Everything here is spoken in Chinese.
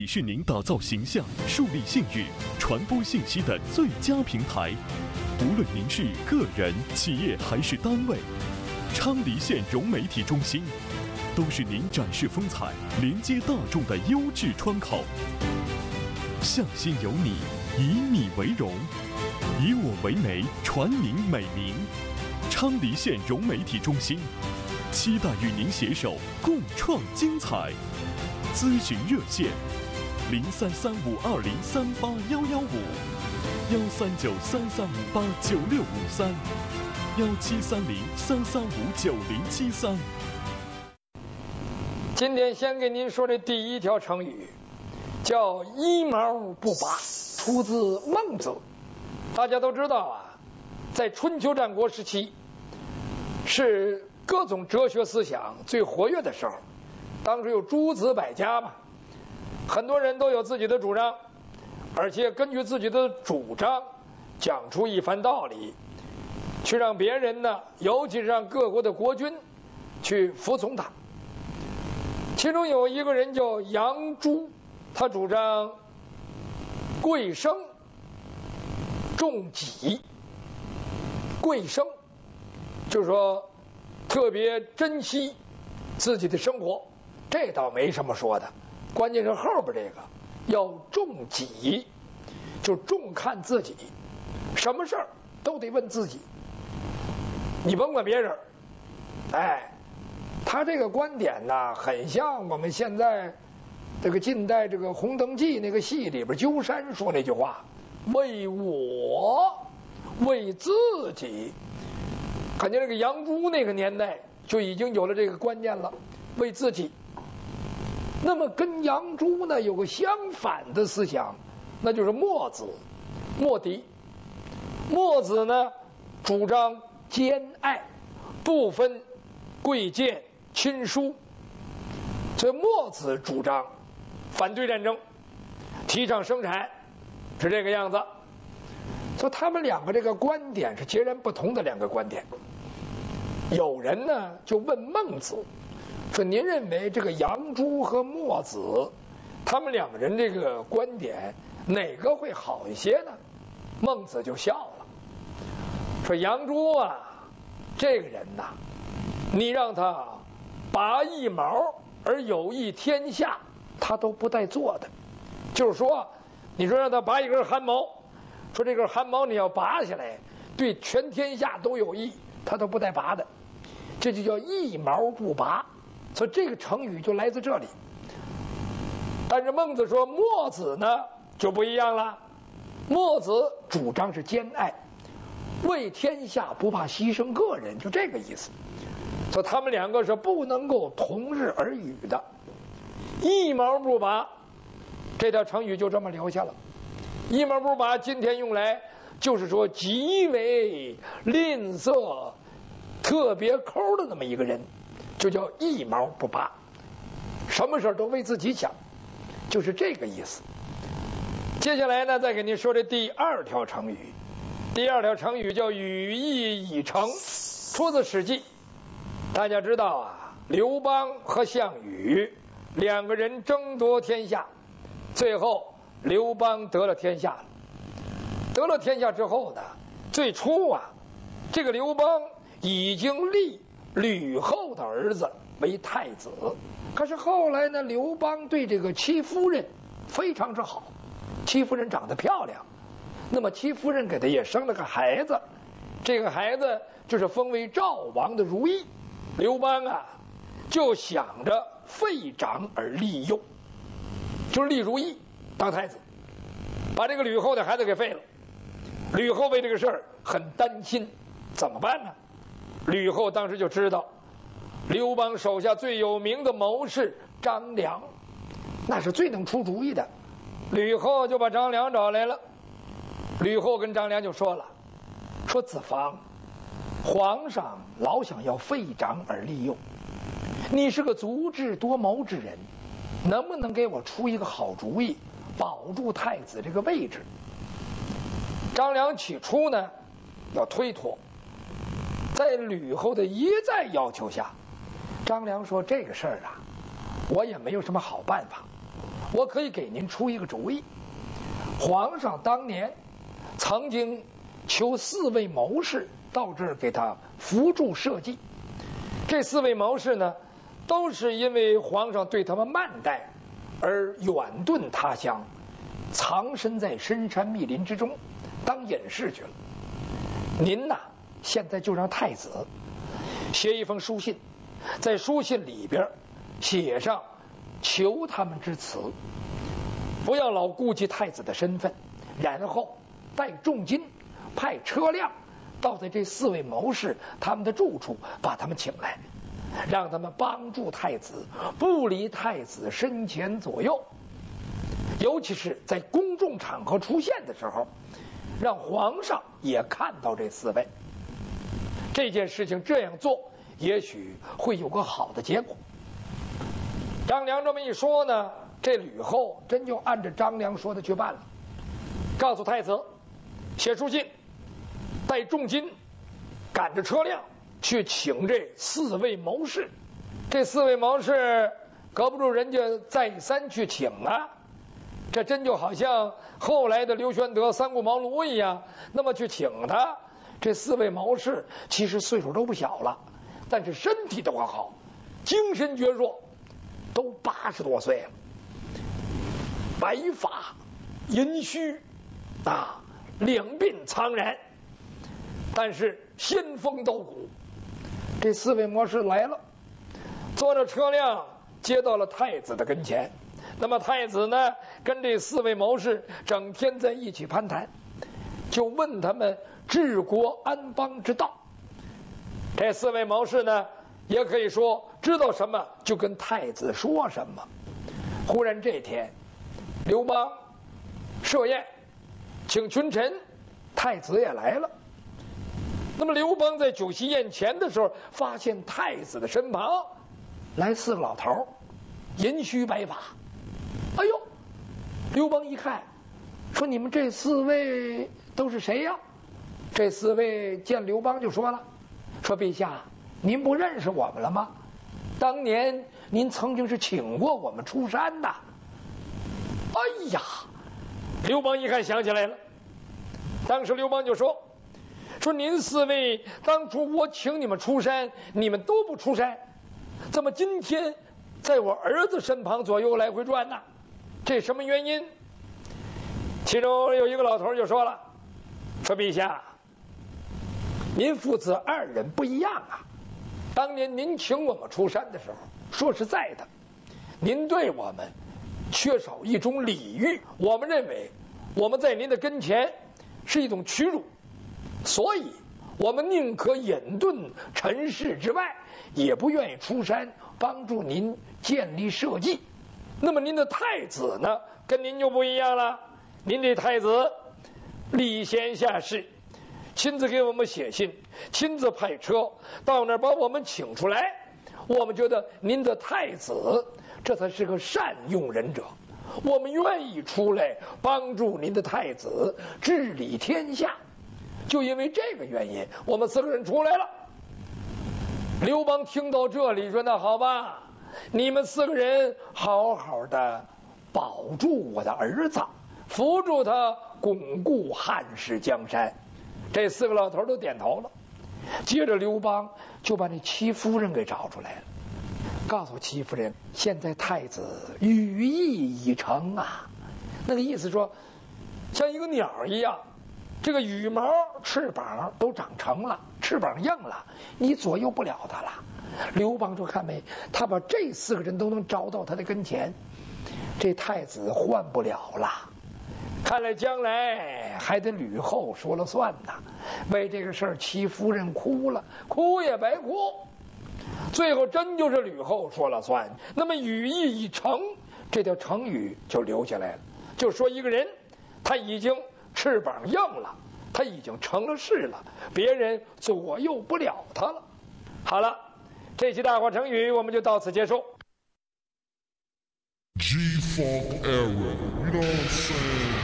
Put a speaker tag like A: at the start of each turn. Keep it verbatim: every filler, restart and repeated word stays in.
A: 是您打造形象、树立信誉、传播信息的最佳平台。无论您是个人、企业还是单位，昌黎县融媒体中心都是您展示风采、连接大众的优质窗口。向心有你，以你为荣，以我为媒，传您美名。昌黎县融媒体中心期待与您携手共创精彩。咨询热线：零三三五二零三八幺幺五，幺三九三三五八九六五三，幺七三零三三五九零七三。
B: 今天先给您说这第一条成语，叫一毛不拔，出自孟子。大家都知道啊，在春秋战国时期，是各种哲学思想最活跃的时候。当时有诸子百家嘛，很多人都有自己的主张，而且根据自己的主张讲出一番道理，去让别人呢，尤其是让各国的国君去服从他。其中有一个人叫杨朱，他主张贵生重己。贵生就是说特别珍惜自己的生活，这倒没什么说的，关键是后边这个要重己，就重看自己，什么事儿都得问自己，你甭管别人。哎，他这个观点呢，很像我们现在这个近代这个《红灯记》那个戏里边鸠山说那句话：“为我，为自己。”感觉这个杨朱那个年代就已经有了这个观念了，为自己。那么跟杨朱呢有个相反的思想，那就是墨子、墨翟。墨子呢主张兼爱，不分贵贱亲疏，所以墨子主张反对战争，提倡生产，是这个样子。所以他们两个这个观点是截然不同的两个观点。有人呢就问孟子说：“您认为这个杨朱和墨子，他们两个人这个观点哪个会好一些呢？”孟子就笑了，说：“杨朱啊，这个人呐，你让他拔一毛而有益天下，他都不带做的。就是说，你说让他拔一根汗毛，说这根汗毛你要拔下来，对全天下都有益，他都不带拔的。这就叫一毛不拔。”所以这个成语就来自这里。但是孟子说墨子呢就不一样了，墨子主张是兼爱，为天下不怕牺牲个人，就这个意思。所以他们两个是不能够同日而语的。一毛不拔，这条成语就这么留下了。一毛不拔今天用来就是说极为吝啬、特别抠的那么一个人，就叫一毛不拔，什么事儿都为自己想，就是这个意思。接下来呢，再给您说这第二条成语。第二条成语叫羽翼已成，出自《史记》。大家知道啊，刘邦和项羽两个人争夺天下，最后刘邦得了天下了。得了天下之后呢，最初啊，这个刘邦已经立吕后的儿子为太子，可是后来呢，刘邦对这个戚夫人非常之好，戚夫人长得漂亮，那么戚夫人给他也生了个孩子，这个孩子就是封为赵王的如意。刘邦啊就想着废长而立幼，就是立如意当太子，把这个吕后的孩子给废了。吕后为这个事儿很担心，怎么办呢？吕后当时就知道刘邦手下最有名的谋士张良，那是最能出主意的。吕后就把张良找来了。吕后跟张良就说了，说子房，皇上老想要废长而立幼，你是个足智多谋之人，能不能给我出一个好主意，保住太子这个位置？张良起初呢要推脱，在吕后的一再要求下，张良说这个事儿啊，我也没有什么好办法， 我可以给您出一个主意。皇上当年曾经求四位谋士到这儿给他扶助社稷，这四位谋士呢，都是因为皇上对他们慢待而远遁他乡，藏身在深山密林之中当隐士去了。您呐，现在就让太子写一封书信，在书信里边写上求他们之词，不要老顾及太子的身份，然后带重金派车辆到在这四位谋士他们的住处，把他们请来，让他们帮助太子不离太子身前左右，尤其是在公众场合出现的时候，让皇上也看到这四位。这件事情这样做也许会有个好的结果。张良这么一说呢，这吕后真就按照张良说的去办了，告诉太子写书信，带重金赶着车辆去请这四位谋士。这四位谋士隔不住人家再三去请啊，这真就好像后来的刘玄德三顾茅庐一样，那么去请他。这四位谋士其实岁数都不小了，但是身体都很好，精神矍铄，都八十多岁了，白发银须啊，两鬓苍然，但是仙风道骨。这四位谋士来了，坐着车辆接到了太子的跟前。那么太子呢，跟这四位谋士整天在一起攀谈，就问他们治国安邦之道。这四位谋士呢，也可以说知道什么就跟太子说什么。忽然这天，刘邦设宴请群臣，太子也来了。那么刘邦在酒席宴前的时候，发现太子的身旁来四个老头，银须白发。哎呦，刘邦一看，说你们这四位都是谁呀？这四位见刘邦就说了，说陛下，您不认识我们了吗？当年您曾经是请过我们出山的。哎呀，刘邦一看想起来了，当时刘邦就说，说您四位当初我请你们出山，你们都不出山，怎么今天在我儿子身旁左右来回转呢？这什么原因？其中有一个老头就说了，说陛下，您父子二人不一样啊。当年您请我们出山的时候，说实在的，您对我们缺少一种礼遇，我们认为我们在您的跟前是一种屈辱，所以我们宁可隐遁尘世之外，也不愿意出山帮助您建立社稷。那么您的太子呢，跟您就不一样了。您这太子礼贤下士，亲自给我们写信，亲自派车到那儿把我们请出来。我们觉得您的太子这才是个善用人者，我们愿意出来帮助您的太子治理天下。就因为这个原因，我们四个人出来了。刘邦听到这里说，那好吧，你们四个人好好的保住我的儿子，扶助他巩固汉室江山。这四个老头都点头了。接着刘邦就把那戚夫人给找出来了，告诉戚夫人，现在太子羽翼已成啊。那个意思说，像一个鸟一样，这个羽毛翅膀都长成了，翅膀硬了，你左右不了他了。刘邦说，看没，他把这四个人都能招到他的跟前，这太子换不了了。看来将来还得吕后说了算呐。为这个事儿，戚夫人哭了，哭也白哭，最后真就是吕后说了算。那么羽翼已成这条成语就留下来了，就说一个人他已经翅膀硬了，他已经成了事了，别人左右不了他了。好了，这期大话成语我们就到此结束。
C: G-Funk era, you know what I'm saying?